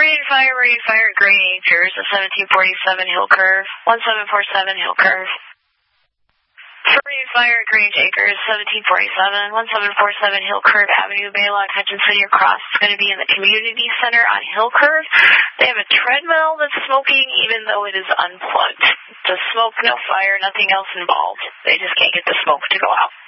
Marine Fire, Green Acres, 1747 Hill Curve, 1747 Hill Curve. Marine Fire, Green Acres, 1747, 1747 Hill Curve Avenue, Baylock, Hutchinson. Your cross is going to be in the community center on Hill Curve. They have a treadmill that's smoking even though it is unplugged. Just smoke, no fire, nothing else involved. They just can't get the smoke to go out.